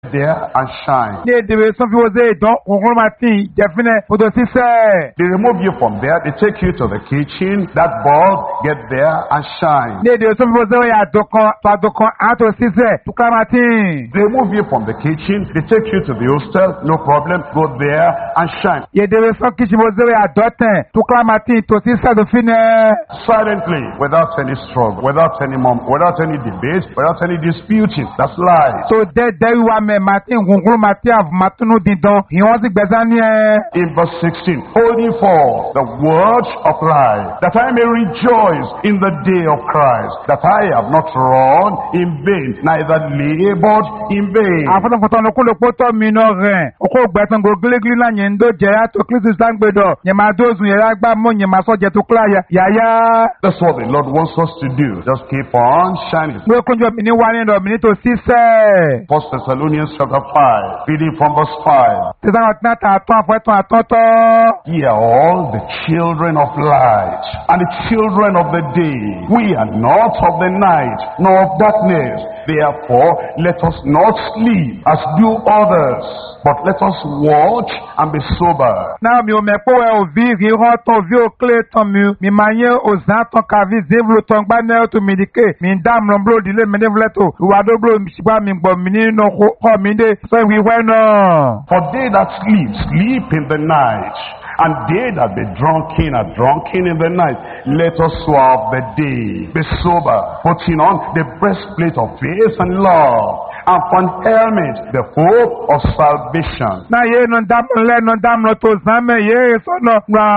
there and shine. Ní èdè sọ́n fi wọ́n ṣe ìdán òun máa tí ìjẹ́fínẹ́ fòtò sísẹ́. They remove you from there, they take you to the kitchen, that bulb, get there and shine. Ní èdè sọ́n fi wọ́n ṣe ìyá àdókan àtò sísẹ́ tukà máa tí. They remove you from the kitchen, they take you to the hostel, no problem, go there and shine. Èdè sọ́n kìí ṣe wọ́n ṣe ìyá àdọ́tẹ̀ tukà máa tí tò sísẹ́ tó fi nẹ́. Silently, without any struggle, without any debate, without any disputing. That's lies. So dẹ́ẹ̀dẹ́ wíwá mẹ́ máa tí nkùnkùn máa tí àfùmátúnú dídán ìwọ́n sì gbẹ̀sán ní ẹ. In verse 16, holding for the word of life, that I may rejoice in the day of Christ, that I have not run in vain, neither labored in vain. Àfọ́tọ̀fọ́tọ̀ ní kúlò pótọ́ mi náà rẹ̀. Okó gbẹ̀sán go gílégílé náà yẹn ń dó jẹ́ àtò Kristi sáńgbèdọ̀. Yẹn máa dóòzùn yẹn lágbá mọ́ yẹn máa sọ́jẹ́ tó kílá yàyà. That's what the Lord wants us to do. Just keep on shining. Mo kúnjọ mi ní wá nínú mi ní tó sísẹ́. 1 Thessalonians chapter 5, reading from verse 5. Sísan ọ̀tí náà tààtọ́ àfọ́ẹ̀tàn àtọ́tọ́. Ye are all the children of light and the children of the day. We are not of the night nor of darkness. Therefore, let us not sleep as do others, but let us watch and be sober. Náà mi ò mẹ́pọ̀ ẹ̀ òbí ìrírọ́ tán òbí òkèlè tán mi máa yẹ òzán tán kàví zévùlù tán gbá náà tó mi dìke. Mi ń dá àmúlò búrò ìdílé mi ní fúlẹ́tò. Ìwádó búrò ṣùgbọ́n mi gbọ̀ mí nínú ọkọ̀ mi dé sọ ìwé náà. For they that sleep, sleep in the night. And they that be drunken are drunken in the night. Let us serve the day. Be sober, putting on the breastplate of faith and love. And for an helmet, the hope of salvation. Na ye no damlo to zame ye so no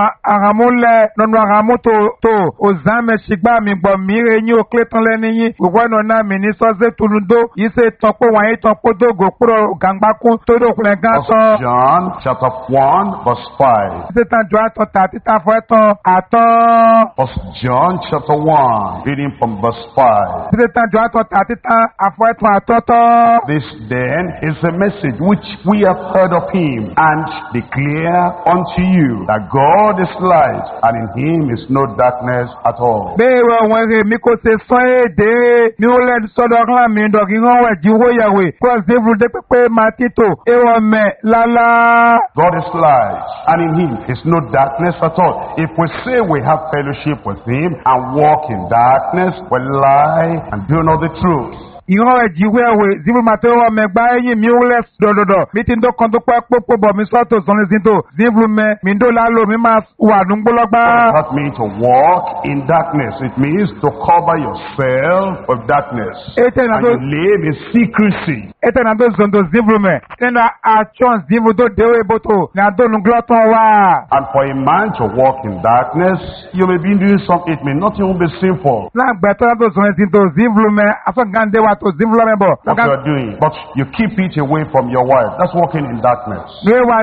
aramule no aramu to o zame shigba mi gbo mi re yin o kleton le ni yin gbogbo no na mi ni so ze tulundo yi se ton po wan yi ton po dogo pro gangba kun to do kun gan so. John chapter 1 verse 5. Se tan jo aton ta tita fo eton aton. John chapter 1 reading from verse 5. Se tan jo aton ta tita afo eton atoto. This then is the message which we have heard of him and declare unto you that God is light and in him is no darkness at all. Bewe wenge mi ko se so ede mi o le so do kan mi do ki won we ji wo yawe ko se vru de pepe matito e wo me lala. God is light and in him is no darkness at all. If we say we have fellowship with him and walk in darkness, we lie and do not the truth. Ìran ẹ̀jìwé ẹ̀wẹ̀ zibú màtẹ́wọ́ mẹ́gbà ẹ̀yìn mi wúlẹ̀ dọ̀dọ̀dọ̀ mi ti ń dọ́kan tó pẹ́ pópó bọ̀ mi sọ́tò sọ́nisìntò zibú mẹ́ mi ń dọ́là lò mi máa wà nùgbọ́lọ́gbà. That means to walk in darkness. It means to cover yourself with darkness. And you live in secrecy. Ètò ìnà tó zòndò zibú mẹ́ nínú àchọ́n zibú tó déwé bótó ní àdónúglọ́tàn wá. And for a man to walk in darkness, you may be doing something. It may not even be sinful. Láàgbẹ̀tọ́ tó sọ́nisìntò zibú mẹ́ afọ́gàndé wa what you are doing, but you keep it away from your wife. That's walking in darkness. You call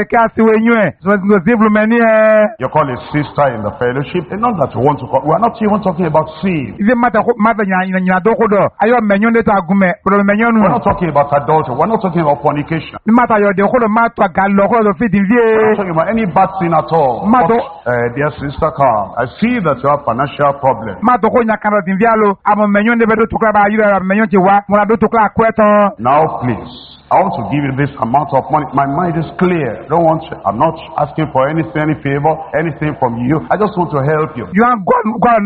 a sister in the fellowship, and not that you want to call. We are not even talking about sin. We're not talking about adultery. We're not talking about fornication. We're not talking about any bad sin at all. But, dear sister, come. I see that you have financial problems. Now, please, I want to give you this amount of money. My mind is clear. I'm not asking for any favor, anything from you. I just want to help you. But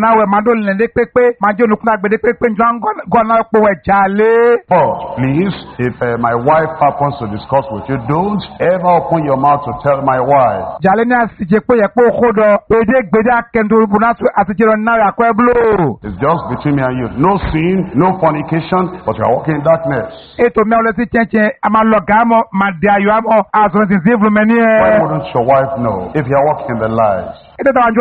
please, if my wife happens to discuss with you, don't ever open your mouth to tell my wife. It's just between me and you. No sin, no fornication, but you are walking in darkness. Why wouldn't your wife know if you are walking in the light? And you are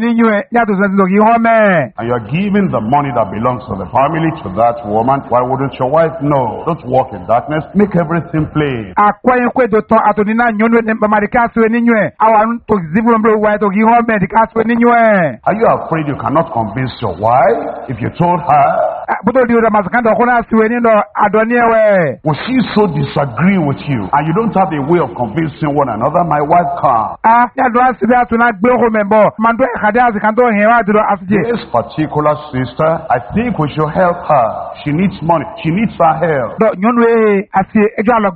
giving the money that belongs to the family to that woman. Why wouldn't your wife know? Don't walk in darkness. Make everything plain. Are you afraid you cannot convince your wife if you told her? Will she so disagree with you and you don't have a way of convincing one another? My wife can't. lembo mando khade azikando hewa duro asje This particular sister, I think we should help her. She needs money. She needs our help. do nyonwe asi ejo